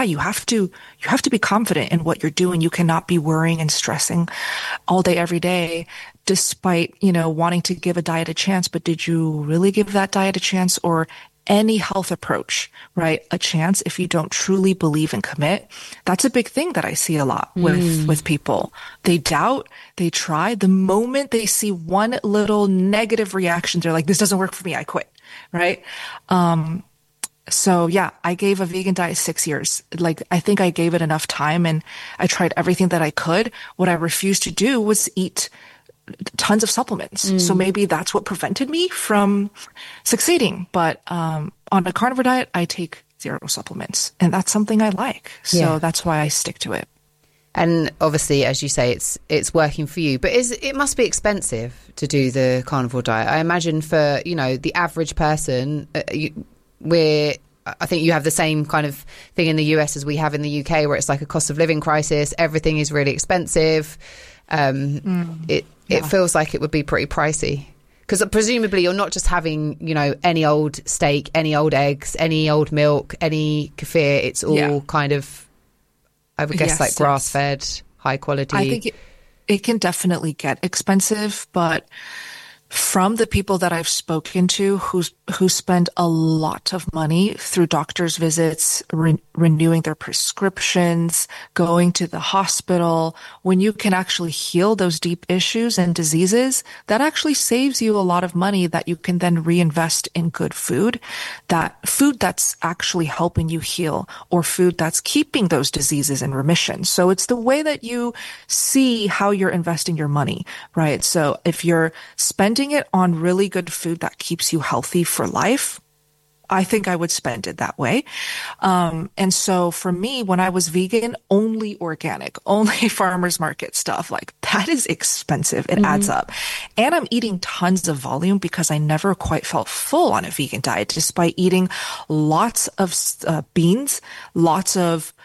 you have to be confident in what you're doing. You cannot be worrying and stressing all day, every day, despite, wanting to give a diet a chance. But did you really give that diet a chance, or any health approach, right? A chance if you don't truly believe and commit? That's a big thing that I see a lot with people. They doubt, they try. The moment they see one little negative reaction, they're like, this doesn't work for me, I quit, right? So yeah, I gave a vegan diet 6 years. Like, I think I gave it enough time, and I tried everything that I could. What I refused to do was eat tons of supplements. So maybe that's what prevented me from succeeding. But on a carnivore diet, I take 0 supplements, and that's something I like. So that's why I stick to it. And obviously, as you say, it's working for you. But it must be expensive to do the carnivore diet. I imagine for, the average person, I think you have the same kind of thing in the US as we have in the UK, where it's like a cost of living crisis. Everything is really expensive. It feels like it would be pretty pricey, because presumably you're not just having, any old steak, any old eggs, any old milk, any kefir. It's all kind of, I would guess, like grass-fed, high quality. I think it can definitely get expensive, but from the people that I've spoken to who spend a lot of money through doctor's visits, renewing their prescriptions, going to the hospital, when you can actually heal those deep issues and diseases, that actually saves you a lot of money that you can then reinvest in good food, that food that's actually helping you heal, or food that's keeping those diseases in remission. So it's the way that you see how you're investing your money, right? So if you're spending it on really good food that keeps you healthy for life, I think I would spend it that way. And so for me, when I was vegan, only organic, only farmers market stuff, like that is expensive. It adds up. And I'm eating tons of volume because I never quite felt full on a vegan diet, despite eating lots of beans, lots of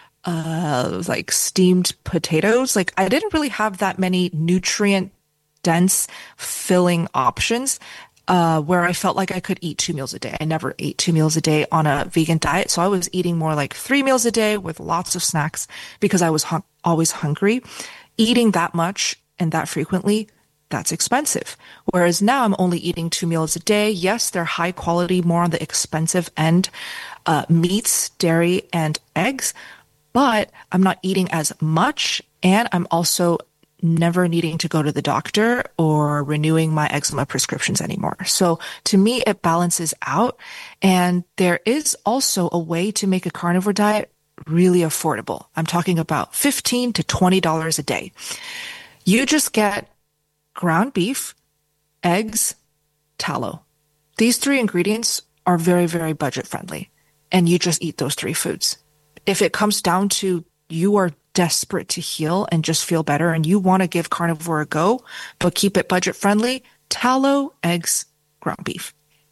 like steamed potatoes. Like, I didn't really have that many nutrient dense filling options where I felt like I could eat 2 meals a day. I never ate 2 meals a day on a vegan diet. So I was eating more like 3 meals a day with lots of snacks because I was always hungry. Eating that much and that frequently, that's expensive. Whereas now I'm only eating 2 meals a day. Yes, they're high quality, more on the expensive end, meats, dairy, and eggs, but I'm not eating as much. And I'm also never needing to go to the doctor or renewing my eczema prescriptions anymore. So to me, it balances out. And there is also a way to make a carnivore diet really affordable. I'm talking about $15 to $20 a day. You just get ground beef, eggs, tallow. These 3 ingredients are very, very budget friendly. And you just eat those 3 foods. If it comes down to you are desperate to heal and just feel better, and you want to give carnivore a go, but keep it budget friendly, tallow, eggs, ground beef.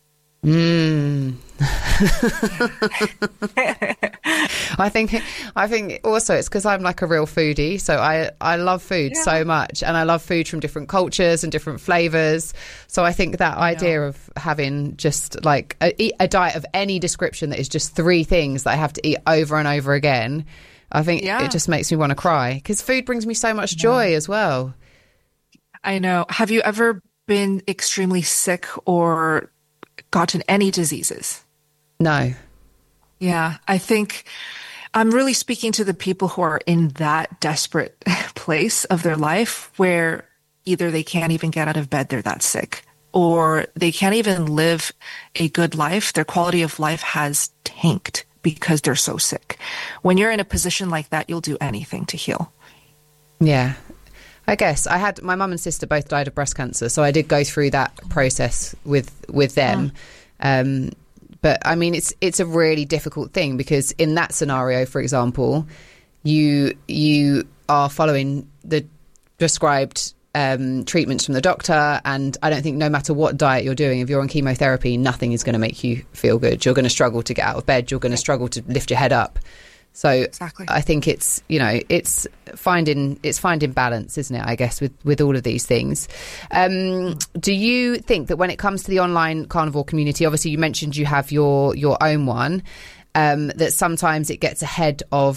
I think also it's because I'm like a real foodie, so I love food so much, and I love food from different cultures and different flavors. So I think that idea of having just like a diet of any description that is just 3 things that I have to eat over and over again, I think it just makes me want to cry, because food brings me so much joy as well. I know. Have you ever been extremely sick or gotten any diseases? No. Yeah, I think I'm really speaking to the people who are in that desperate place of their life where either they can't even get out of bed, they're that sick, or they can't even live a good life. Their quality of life has tanked because they're so sick. When you're in a position like that, you'll do anything to heal. Yeah. I guess I had my mum and sister both died of breast cancer, so I did go through that process with them. But I mean, it's a really difficult thing, because in that scenario, for example, you are following the prescribed treatments from the doctor, and I don't think, no matter what diet you're doing, if you're on chemotherapy, nothing is going to make you feel good. You're going to struggle to get out of bed. You're going to struggle to lift your head up. So exactly. I think it's finding balance, isn't it? I guess with all of these things. Do you think that when it comes to the online carnivore community, obviously you mentioned you have your own one, that sometimes it gets ahead of